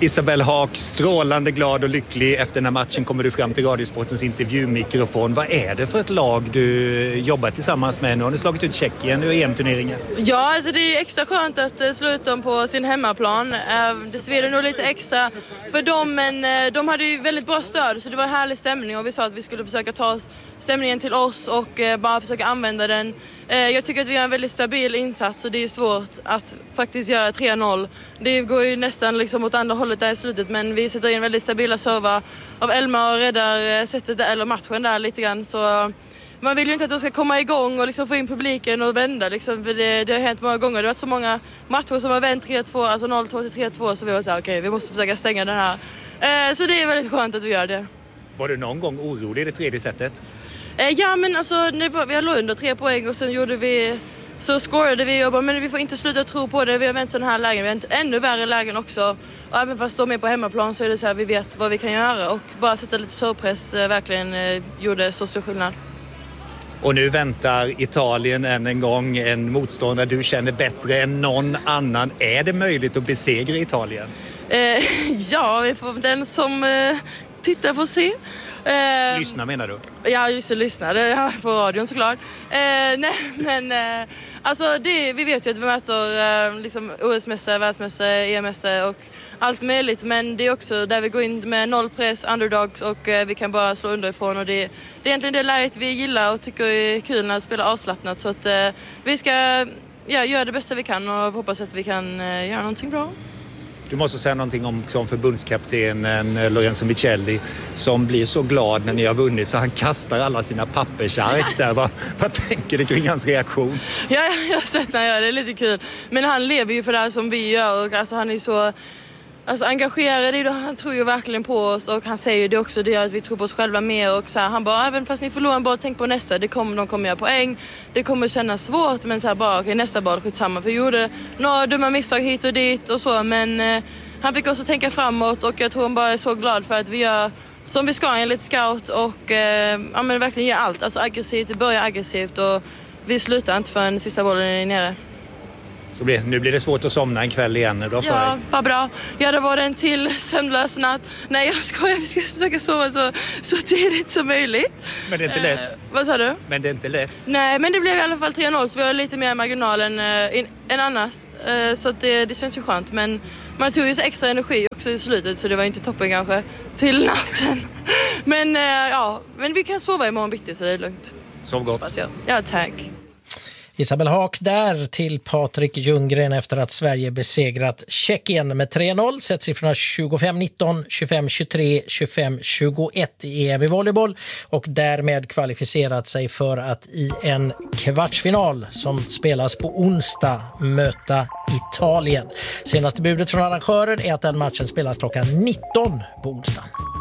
Isabelle Haak, strålande glad och lycklig efter den här matchen kommer du fram till Radiosportens intervjumikrofon. Vad är det för ett lag du jobbar tillsammans med? Nu har ni slagit ut Tjeckien ur EM-turneringen. Ja, alltså det är extra skönt att sluta dem på sin hemmaplan. Det svider nog lite extra för dem, men de hade ju väldigt bra stöd så det var härlig stämning och vi sa att vi skulle försöka ta stämningen till oss och bara försöka använda den. Jag tycker att vi har en väldigt stabil insats och det är svårt att faktiskt göra 3-0. Det går ju nästan liksom åt andra hållet där i slutet, men vi sätter in väldigt stabila servar av Elma och räddar sättet där, eller matchen där lite grann. Så man vill ju inte att de ska komma igång och liksom få in publiken och vända liksom, för det har hänt många gånger. Det har varit så många matcher som har vänt 3-2, alltså 0-2 till 3-2, så vi var så här, okej, vi måste försöka stänga den här. Så det är väldigt skönt att vi gör det. Var du någon gång orolig i det tredje sättet? Ja, men alltså vi har låg under 3 poäng och sen så scorade vi och bara, men vi får inte sluta tro på det. Vi har vänt sån här lägen, vi har inte ännu värre lägen också. Och även fast de är på hemmaplan så är det så här, vi vet vad vi kan göra och bara sätta lite surpress verkligen gjorde så stor skillnad. Och nu väntar Italien än en gång, en motståndare du känner bättre än någon annan. Är det möjligt att besegra Italien? Ja, vi får den som tittar får se. Lyssna menar du? Ja, just det, lyssna. Det är på radion såklart. Nej, men alltså vi vet ju att vi möter liksom OS-mästare, världsmästare, EM-mästare och allt möjligt. Men det är också där vi går in med 0 press, underdogs och vi kan bara slå underifrån. Och det är egentligen det läget vi gillar och tycker är kul när vi spelar avslappnat. Så att vi ska göra det bästa vi kan och hoppas att vi kan göra någonting bra. Du måste säga någonting om förbundskaptenen Lorenzo Michelli som blir så glad när ni har vunnit så han kastar alla sina pappersark där. Vad tänker du kring hans reaktion? Ja, jag har sett när han gör det. Det är lite kul. Men han lever ju för det här som vi gör och alltså, han är så engagerad i det. Han tror ju verkligen på oss och han säger det också, det gör att vi tror på oss själva mer och så här, han bara, även fast ni förlorar bara tänk på nästa, de kommer göra poäng, det kommer kännas svårt, men så här bara, okej, nästa bal skitsamma, för vi gjorde några dumma misstag hit och dit och så, men han fick också tänka framåt och jag tror han bara är så glad för att vi gör som vi ska enligt scout och men verkligen ger allt, alltså aggressivt, det börjar aggressivt och vi slutar inte förrän sista bollen är nere. Så nu blir det svårt att somna en kväll igen. Ja, vad bra. Ja, det var en till sömnlös natt. Nej, jag skojar. Vi ska försöka sova så tidigt som möjligt. Men det är inte lätt. Vad sa du? Men det är inte lätt. Nej, men det blev i alla fall 3-0 så vi har lite mer marginal än annars. Så att det känns ju skönt. Men man tog ju så extra energi också i slutet så det var inte toppen kanske till natten. Men men vi kan sova imorgon bitti så det är lugnt. Sov gott. Ja, tack. Isabelle Haak där till Patrik Ljunggren efter att Sverige besegrat Tjeckien med 3-0. Sett siffrorna 25-19, 25-23, 25-21 i EM i volleyboll och därmed kvalificerat sig för att i en kvartsfinal som spelas på onsdag möta Italien. Senaste budet från arrangören är att den matchen spelas klockan 19 på onsdag.